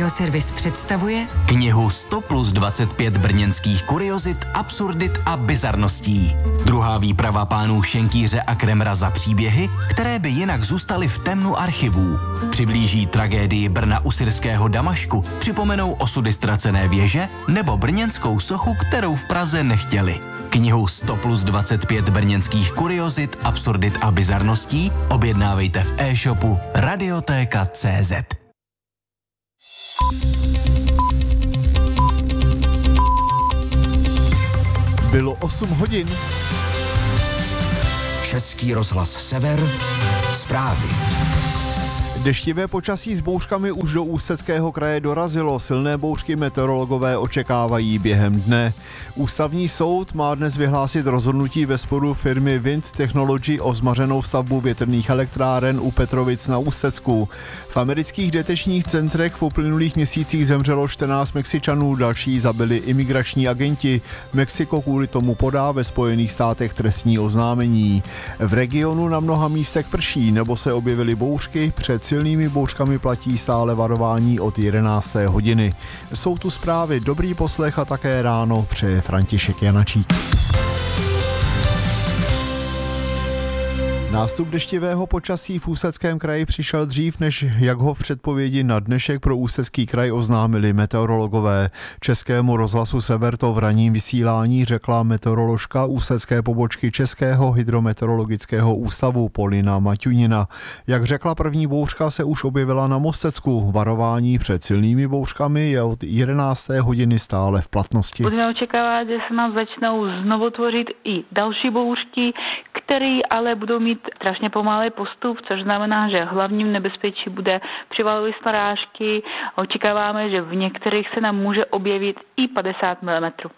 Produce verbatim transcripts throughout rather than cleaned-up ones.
Radioservis představuje knihu sto plus dvacet pět brněnských kuriozit, absurdit a bizarností. Druhá výprava pánů Šenkýře a Kremra za příběhy, které by jinak zůstaly v temnu archivů. Přiblíží tragédii Brna u syrského Damašku, připomenou osudy ztracené věže nebo brněnskou sochu, kterou v Praze nechtěli. Knihu sto plus dvacet pět brněnských kuriozit, absurdit a bizarností objednávejte v e-shopu Radiotéka tečka cé zet. Bylo osm hodin. Český rozhlas Sever, zprávy. Deštivé počasí s bouřkami už do Ústeckého kraje dorazilo. Silné bouřky meteorologové očekávají během dne. Ústavní soud má dnes vyhlásit rozhodnutí ve sporu firmy Wind Technology o zmařenou stavbu větrných elektráren u Petrovic na Ústecku. V amerických detenčních centrech v uplynulých měsících zemřelo čtrnáct Mexičanů, další zabili imigrační agenti. Mexiko kvůli tomu podá ve Spojených státech trestní oznámení. V regionu na mnoha místech prší nebo se objevily bouřky. Před silnými bouřkami platí stále varování od jedenácté hodiny. Jsou tu zprávy, dobrý poslech a také ráno přeje František Janačík. Nástup deštivého počasí v Ústeckém kraji přišel dřív, než jak ho v předpovědi na dnešek pro Ústecký kraj oznámili meteorologové. Českému rozhlasu Sever to v ranním vysílání řekla meteoroložka ústecké pobočky Českého hydrometeorologického ústavu Polina Maťunina. Jak řekla, první bouřka se už objevila na Mostecku. Varování před silnými bouřkami je od jedenácté hodiny stále v platnosti. Budeme očekávat, že se nám začnou znovu tvořit i další bouřky, které ale budou mít strašně pomalý postup, což znamená, že hlavním nebezpečí bude přivalové starážky. Očekáváme, že v některých se nám může objevit i padesát milimetrů.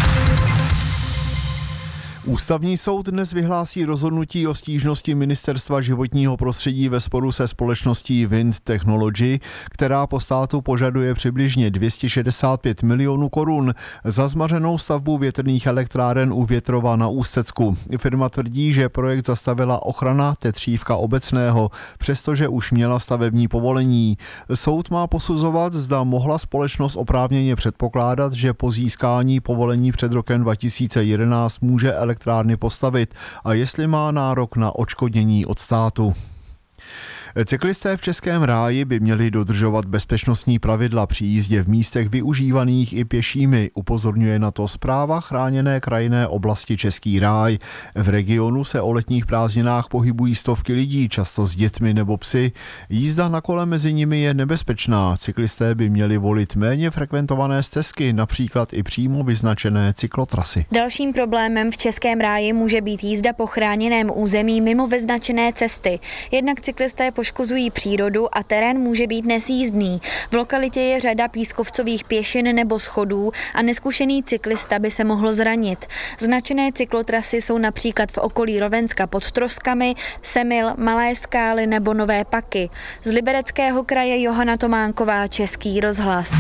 Ústavní soud dnes vyhlásí rozhodnutí o stížnosti Ministerstva životního prostředí ve sporu se společností Wind Technology, která po státu požaduje přibližně dvě stě šedesát pět milionů korun za zmařenou stavbu větrných elektráren u Větrova na Ústecku. Firma tvrdí, že projekt zastavila ochrana Tetřívka obecného, přestože už měla stavební povolení. Soud má posuzovat, zda mohla společnost oprávněně předpokládat, že po získání povolení před rokem dva tisíce jedenáct může elektrárny postavit a jestli má nárok na odškodnění od státu. Cyklisté v Českém ráji by měli dodržovat bezpečnostní pravidla při jízdě v místech využívaných i pěšími, upozorňuje na to správa chráněné krajinné oblasti Český ráj. V regionu se o letních prázdninách pohybují stovky lidí, často s dětmi nebo psy. Jízda na kole mezi nimi je nebezpečná. Cyklisté by měli volit méně frekventované stezky, například i přímo vyznačené cyklotrasy. Dalším problémem v Českém ráji může být jízda po chráněném území mimo vyznačené cesty. Jednak cyklisté poškozují přírodu a terén může být nesjízdný. V lokalitě je řada pískovcových pěšin nebo schodů a neskušený cyklista by se mohl zranit. Značené cyklotrasy jsou například v okolí Rovenska pod Troskami, Semil, Malé Skály nebo Nové Paky. Z Libereckého kraje Johana Tománková, Český rozhlas.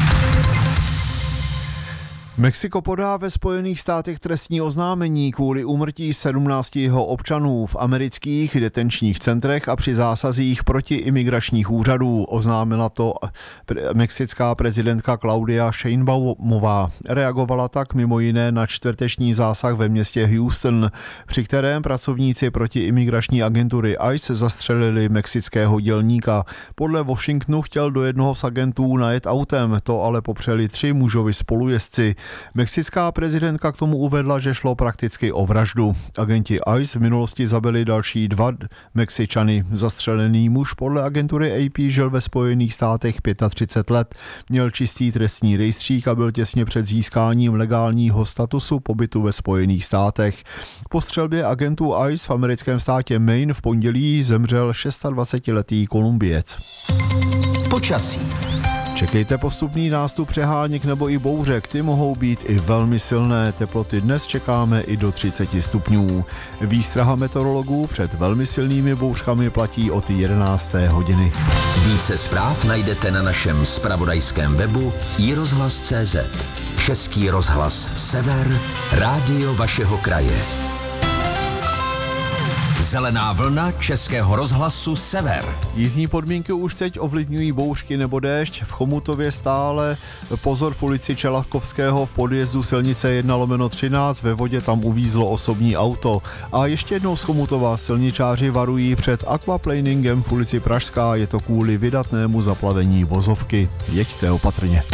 Mexiko podá ve Spojených státech trestní oznámení kvůli úmrtí sedmnácti jeho občanů v amerických detenčních centrech a při zásazích proti imigračních úřadů. Oznámila to mexická prezidentka Claudia Sheinbaumová. Reagovala tak mimo jiné na čtvrteční zásah ve městě Houston, při kterém pracovníci proti imigrační agentury I C E zastřelili mexického dělníka. Podle Washingtonu chtěl do jednoho z agentů najet autem, to ale popřeli tři mužovi spolujezdci. Mexická prezidentka k tomu uvedla, že šlo prakticky o vraždu. Agenti I C E v minulosti zabili další dva Mexičany. Zastřelený muž podle agentury A P žil ve Spojených státech třicet pět let, měl čistý trestní rejstřík a byl těsně před získáním legálního statusu pobytu ve Spojených státech. Po střelbě agentů I C E v americkém státě Maine v pondělí zemřel dvacetišestiletý Kolumbiec. Počasí. Čekejte postupný nástup přeháněk nebo i bouřek, ty mohou být i velmi silné. Teploty dnes čekáme i do třicet stupňů. Výstraha meteorologů před velmi silnými bouřkami platí od jedenácté hodiny. Více zpráv najdete na našem zpravodajském webu i rozhlas tečka cé zet. Český rozhlas Sever, rádio vašeho kraje. Zelená vlna Českého rozhlasu Sever. Jízdní podmínky už teď ovlivňují bouřky nebo déšť. V Chomutově stále pozor v ulici Čelachkovského v podjezdu silnice jedna lomeno třináct, ve vodě tam uvízlo osobní auto. A ještě jednou z Chomutova silničáři varují před aquaplaningem v ulici Pražská, je to kvůli vydatnému zaplavení vozovky. Jeďte opatrně.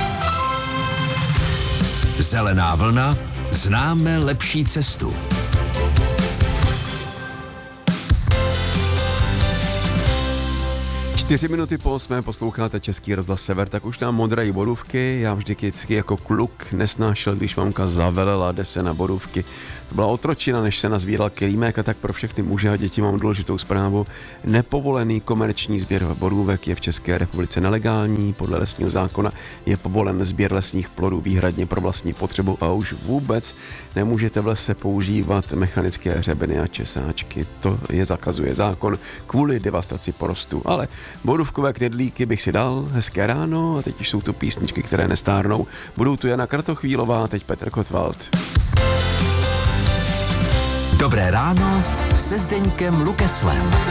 Zelená vlna, známe lepší cestu. Čtyři minuty po osmé posloucháte Český rozhlas Sever, tak už nám modrají bodůvky. Já vždycky jako kluk nesnášel, když mamka zavelela, jde se na bodůvky. To byla otročina, než se nazbíral kelímek, a tak pro všechny muže a děti mám důležitou zprávu. Nepovolený komerční sběr bodůvek je v České republice nelegální. Podle lesního zákona je povolen sběr lesních plodů výhradně pro vlastní potřebu a už vůbec nemůžete v lese používat mechanické hřebeny a česáčky. To je zakazuje zákon kvůli devastaci porostů. Ale bodůvkové knedlíky bych si dal, hezké ráno, a teď už jsou tu písničky, které nestárnou. Budou tu Jana Kratochvílová, teď Petr Kotwald. Dobré ráno se Zdeňkem Lukeslem.